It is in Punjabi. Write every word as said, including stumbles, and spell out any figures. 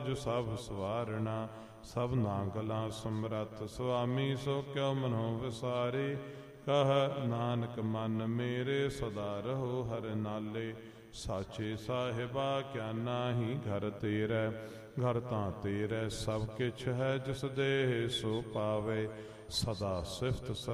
ਜੋ ਸਭ ਸਵਾਰਣਾ, ਸਭ ਨਾਗਲਾਂ ਸਮਰੱਥ ਸੁਆਮੀ, ਸੋ ਕਿਉ ਮਨੋ ਵਿਸਾਰੇ। ਕਹ ਨਾਨਕ ਮਨ ਮੇਰੇ ਸਦਾ ਰਹੋ ਹਰਿ ਨਾਲੇ, ਸਾਚੇ ਸਾਹਿਬਾ ਕਿਆ ਨਾਹੀ ਘਰ ਤੇਰੇ। ਘਰ ਤਾਂ ਤੇਰੇ ਸਭ ਕਿਛ ਹੈ, ਜਿਸ ਦੇਹ ਸੋ ਪਾਵੇ, ਸਦਾ ਸਿਫਤ